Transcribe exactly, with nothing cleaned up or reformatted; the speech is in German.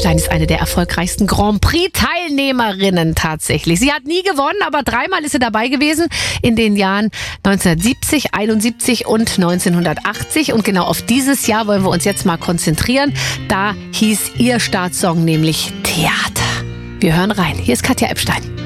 Epstein ist eine der erfolgreichsten Grand Prix-Teilnehmerinnen tatsächlich. Sie hat nie gewonnen, aber dreimal ist sie dabei gewesen in den Jahren neunzehnhundertsiebzig, einundsiebzig und neunzehnhundertachtzig. Und genau auf dieses Jahr wollen wir uns jetzt mal konzentrieren. Da hieß ihr Startsong nämlich Theater. Wir hören rein. Hier ist Katja Epstein.